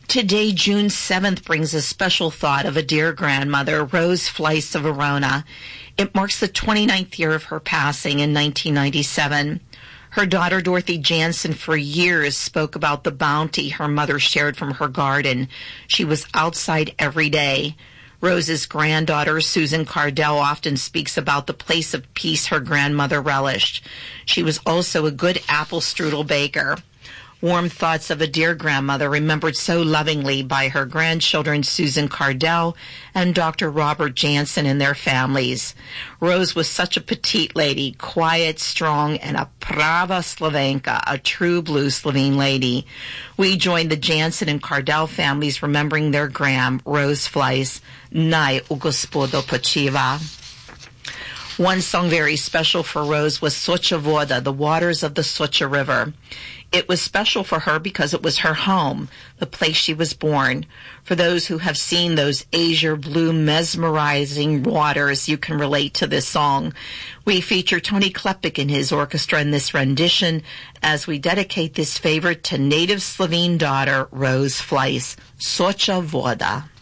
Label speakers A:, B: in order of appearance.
A: Today, June 7th, brings a special thought of a dear grandmother, Rose Fleiss of Verona. It marks the 29th year of her passing in 1997. Her daughter, Dorothy Jansen, for years spoke about the bounty her mother shared from her garden. She was outside every day. Rose's granddaughter, Susan Cardell, often speaks about the place of peace her grandmother relished. She was also a good apple strudel baker. Warm thoughts of a dear grandmother remembered so lovingly by her grandchildren Susan Cardell and Dr. Robert Jansen and their families. Rose was such a petite lady, quiet, strong, and a prava Slovenka, a true blue Slovene lady. We joined the Jansen and Cardell families remembering their gram, Rose Fleiss, Naj u Gospodu počiva. One song very special for Rose was Soča voda, the waters of the Soča River. It was special for her because it was her home, the place she was born. For those who have seen those azure blue mesmerizing waters, you can relate to this song. We feature Tony Klepik and his orchestra in this rendition as we dedicate this favorite to native Slovene daughter, Rose Fleiss, Soča voda.